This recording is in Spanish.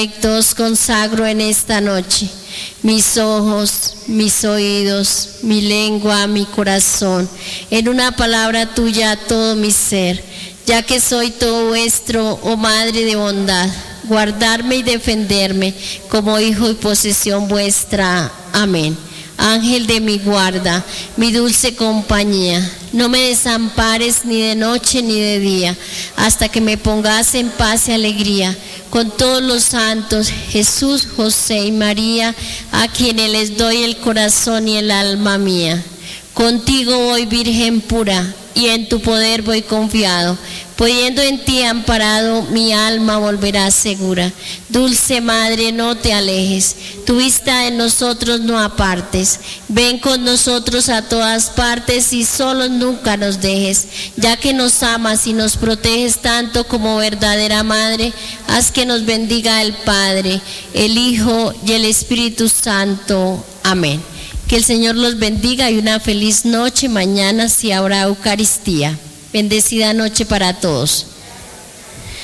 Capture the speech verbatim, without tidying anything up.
Os consagro en esta noche mis ojos, mis oídos, mi lengua, mi corazón, en una palabra tuya todo mi ser, ya que soy todo vuestro, oh Madre de bondad, guardarme y defenderme como hijo y posesión vuestra. Amén. Ángel de mi guarda, mi dulce compañía, no me desampares ni de noche ni de día, hasta que me pongas en paz y alegría con todos los santos, Jesús, José y María, a quienes les doy el corazón y el alma mía. Contigo voy, Virgen pura, y en tu poder voy confiado. Pudiendo en ti amparado, mi alma volverá segura. Dulce Madre, no te alejes, tu vista de nosotros no apartes. Ven con nosotros a todas partes y solos nunca nos dejes. Ya que nos amas y nos proteges tanto como verdadera Madre, haz que nos bendiga el Padre, el Hijo y el Espíritu Santo. Amén. Que el Señor los bendiga y una feliz noche. Mañana sí habrá Eucaristía. Bendecida noche para todos.